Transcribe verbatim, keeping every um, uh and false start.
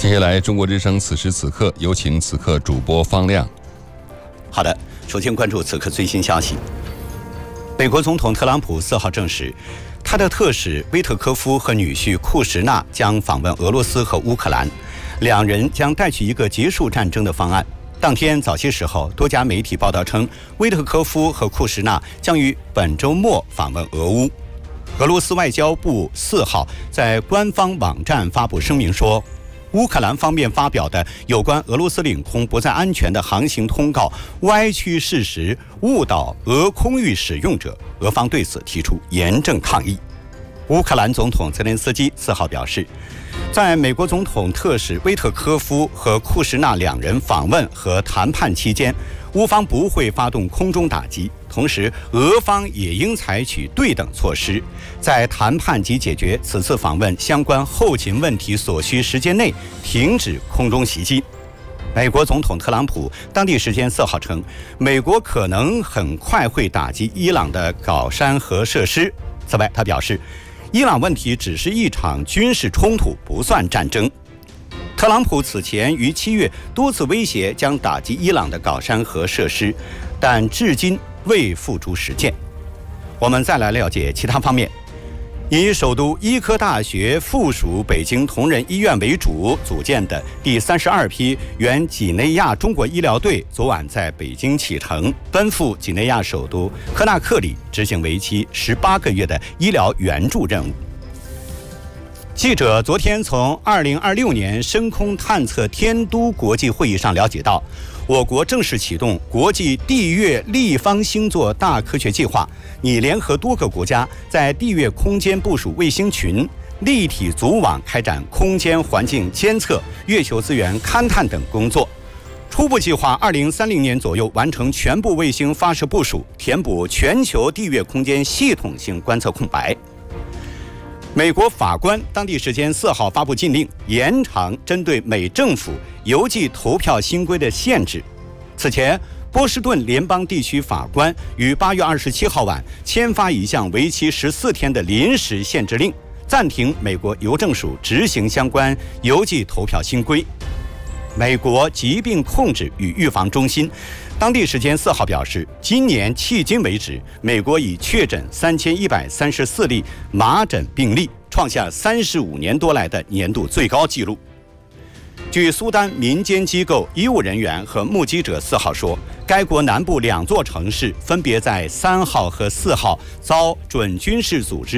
接下来，中国之声此时此刻有请此刻主播方亮。 好的，首先关注此刻最新消息。美国总统特朗普四号证实，他的特使威特科夫和女婿库什纳将访问俄罗斯和乌克兰，两人将带去一个结束战争的方案。当天早些时候，多家媒体报道称，威特科夫和库什纳将于本周末访问俄乌。俄罗斯外交部四号在官方网站发布声明说，乌克兰方面发表的有关俄罗斯领空不再安全的航行通告歪曲事实，误导俄空域使用者，俄方对此提出严正抗议。乌克兰总统泽连斯基四号表示，在美国总统特使威特科夫和库什纳两人访问和谈判期间，乌方不会发动空中打击，同时俄方也应采取对等措施，在谈判及解决此次访问相关后勤问题所需时间内停止空中袭击。美国总统特朗普当地时间四号称，美国可能很快会打击伊朗的镐山核设施。此外，他表示，伊朗问题只是一场军事冲突，不算战争。特朗普此前于七月多次威胁将打击伊朗的镐山核设施，但至今未付诸实践。我们再来了解其他方面。以首都医科大学附属北京同仁医院为主组建的第三十二批原几内亚中国医疗队昨晚在北京启程，奔赴几内亚首都科纳克里，执行为期十八个月的医疗援助任务。记者昨天从二零二六年深空探测天都国际会议上了解到，我国正式启动国际地月立方星座大科学计划，拟联合多个国家在地月空间部署卫星群，立体组网开展空间环境监测、月球资源勘探等工作。初步计划二零三零年左右完成全部卫星发射部署，填补全球地月空间系统性观测空白。美国法官当地时间四号发布禁令，延长针对美政府邮寄投票新规的限制。此前，波士顿联邦地区法官于八月二十七号晚签发一项为期十四天的临时限制令，暂停美国邮政署执行相关邮寄投票新规。美国疾病控制与预防中心当地时间四号表示，今年迄今为止，美国已确诊三千一百三十四例麻疹病例，创下三十五年多来的年度最高纪录。据苏丹民间机构医务人员和目击者四号说，该国南部两座城市分别在三号和四号遭准军事组织